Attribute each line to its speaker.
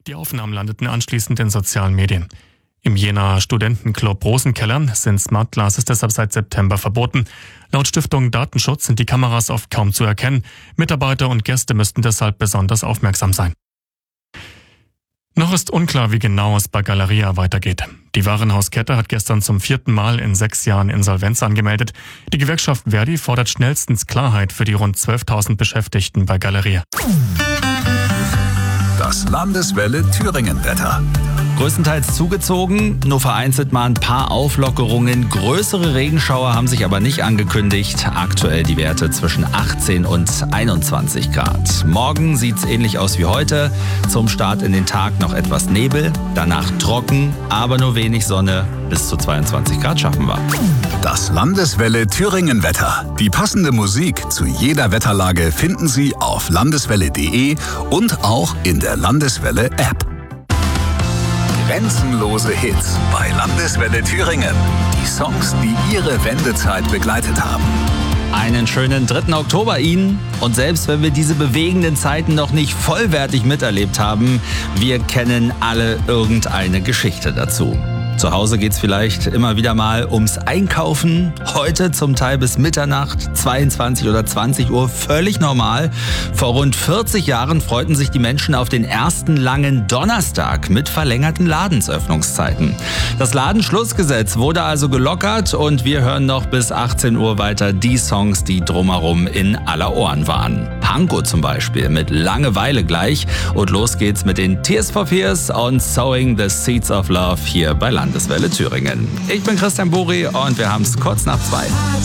Speaker 1: Die Aufnahmen landeten anschließend in sozialen Medien. Im Jenaer Studentenclub Rosenkeller sind Smart Glasses deshalb seit September verboten. Laut Stiftung Datenschutz sind die Kameras oft kaum zu erkennen. Mitarbeiter und Gäste müssten deshalb besonders aufmerksam sein. Noch ist unklar, wie genau es bei Galeria weitergeht. Die Warenhauskette hat gestern zum 4. Mal in 6 Jahren Insolvenz angemeldet. Die Gewerkschaft Verdi fordert schnellstens Klarheit für die rund 12.000 Beschäftigten bei Galeria.
Speaker 2: Das Landeswelle Thüringen-Wetter.
Speaker 3: Größtenteils zugezogen, nur vereinzelt mal ein paar Auflockerungen. Größere Regenschauer haben sich aber nicht angekündigt. Aktuell die Werte zwischen 18 und 21 Grad. Morgen sieht's ähnlich aus wie heute. Zum Start in den Tag noch etwas Nebel, danach trocken, aber nur wenig Sonne. Bis zu 22 Grad schaffen wir.
Speaker 2: Das Landeswelle Thüringen-Wetter. Die passende Musik zu jeder Wetterlage finden Sie auf landeswelle.de und auch in der Landeswelle-App. Grenzenlose Hits bei Landeswelle Thüringen. Die Songs, die Ihre Wendezeit begleitet haben.
Speaker 3: Einen schönen 3. Oktober Ihnen. Und selbst wenn wir diese bewegenden Zeiten noch nicht vollwertig miterlebt haben, wir kennen alle irgendeine Geschichte dazu. Zu Hause geht's vielleicht immer wieder mal ums Einkaufen. Heute zum Teil bis Mitternacht, 22 oder 20 Uhr, völlig normal. Vor rund 40 Jahren freuten sich die Menschen auf den ersten langen Donnerstag mit verlängerten Ladensöffnungszeiten. Das Ladenschlussgesetz wurde also gelockert und wir hören noch bis 18 Uhr weiter die Songs, die drumherum in aller Ohren waren. Pankow zum Beispiel mit Langeweile gleich. Und los geht's mit den Tears for Fears und Sowing the Seeds of Love hier bei Landeswelle Thüringen. Ich bin Christian Buri und wir haben's kurz nach 2.